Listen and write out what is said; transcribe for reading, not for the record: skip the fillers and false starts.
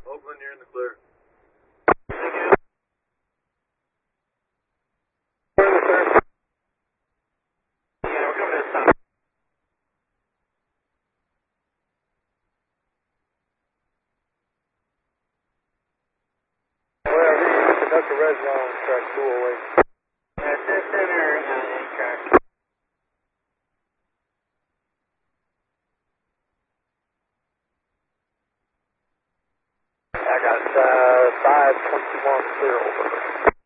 Oakland, you're in the clear. Conductor Red's on track 208. That's it, center, track. I got 521 clear over.